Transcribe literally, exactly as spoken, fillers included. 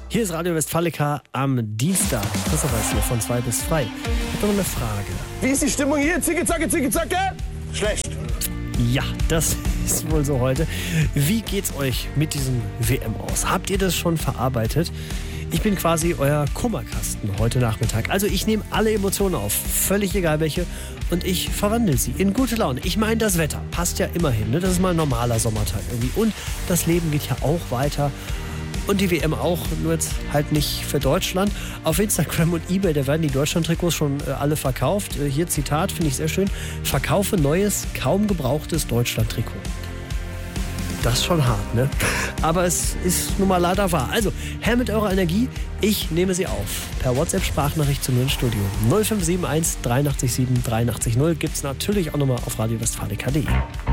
Hier ist Radio Westfalica am Dienstag. Christopher ist hier von zwei bis frei. Ich habe noch eine Frage. Wie ist die Stimmung hier? Zicke, zacke, zicke, zacke? Schlecht. Ja, das ist wohl so heute. Wie geht's euch mit diesem W M aus? Habt ihr das schon verarbeitet? Ich bin quasi euer Kummerkasten heute Nachmittag. Also ich nehme alle Emotionen auf, völlig egal welche, und ich verwandle sie in gute Laune. Ich meine, das Wetter passt ja immerhin, ne? Das ist mal ein normaler Sommertag irgendwie. Und das Leben geht ja auch weiter. Und die W M auch, nur jetzt halt nicht für Deutschland. Auf Instagram und eBay, da werden die Deutschland-Trikots schon äh, alle verkauft. Äh, hier Zitat, finde ich sehr schön. Verkaufe neues, kaum gebrauchtes Deutschland-Trikot. Das ist schon hart, ne? Aber es ist nun mal leider wahr. Also, her mit eurer Energie. Ich nehme sie auf. Per WhatsApp-Sprachnachricht zu mir ins Studio. null fünf sieben eins drei acht sieben drei acht null gibt's natürlich auch nochmal auf radio westfalica punkt de.